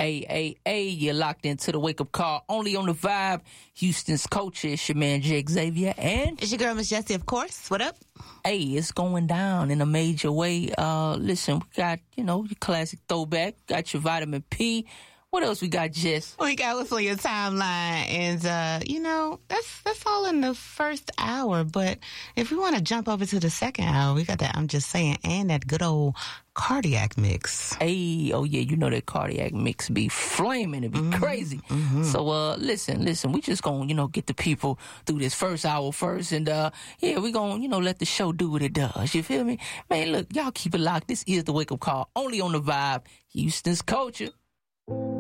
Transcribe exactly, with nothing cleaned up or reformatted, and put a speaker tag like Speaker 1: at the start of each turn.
Speaker 1: Hey, hey, hey, you're locked into the wake-up call only on the Vibe. Houston's culture. It's your man, Jake Xavier, and...
Speaker 2: It's your girl, Miss Jessie, of course. What up?
Speaker 1: Hey, it's going down in a major way. Uh, listen, we got, you know, your classic throwback. Got your vitamin P. What else we got, Jess?
Speaker 2: We got what's on your timeline. And, uh, you know, that's that's all in the first hour. But if we want to jump over to the second hour, we got that I'm Just Saying and that good old cardiac mix.
Speaker 1: Hey, oh, yeah, you know that cardiac mix be flaming. It be mm-hmm. crazy. Mm-hmm. So, uh, listen, listen, we just gonna, you know, get the people through this first hour first. And, uh, yeah, we gonna, you know, let the show do what it does. You feel me? Man, look, y'all keep it locked. This is the wake-up call only on the Vibe. Houston's culture.